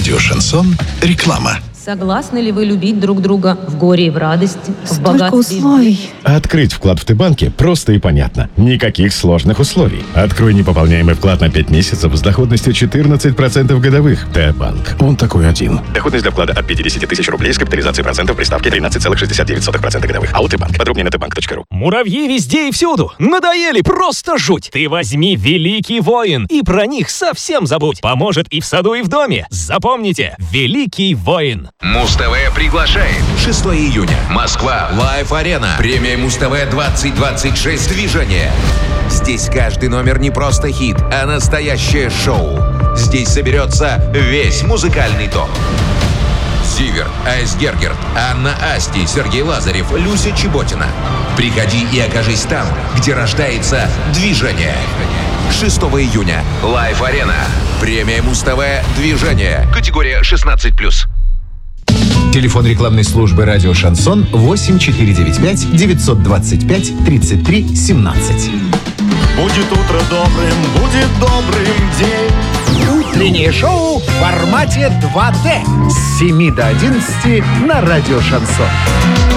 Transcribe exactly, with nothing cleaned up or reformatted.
Радио «Шансон». Реклама. Согласны ли вы любить друг друга в горе и в радости, в Столько богатстве и в условий. бедности? Открыть вклад в Т-банке просто и понятно. Никаких сложных условий. Открой непополняемый вклад на пять месяцев с доходностью четырнадцать процентов годовых. Т-банк. Он такой один. Доходность для вклада от пятидесяти тысяч рублей с капитализацией процентов при ставке тринадцать целых шестьдесят девять сотых процента годовых. АО Т-банк. Подробнее на тбанк точка ру. Муравьи везде и всюду. Надоели, просто жуть. Ты возьми «Великий воин» и про них совсем забудь. Поможет и в саду, и в доме. Запомните, «Великий воин». Муз-ТВ приглашает. шестого июня. Москва. Лайв-арена. Премия Муз-ТВ двадцать двадцать шесть. Движение. Здесь каждый номер не просто хит, а настоящее шоу. Здесь соберется весь музыкальный топ. Зиверт, Айсгергерт, Анна Асти, Сергей Лазарев, Люся Чеботина. Приходи и окажись там, где рождается движение. шестого июня. Лайв-арена. Премия Муз-ТВ «Движение». Категория шестнадцать плюс. Телефон рекламной службы «Радио Шансон» восемь четыре девять пять девятьсот двадцать пять тридцать три семнадцать. Будет утро добрым, будет добрым день. Утреннее шоу в формате два дэ с семи до одиннадцати на «Радио Шансон».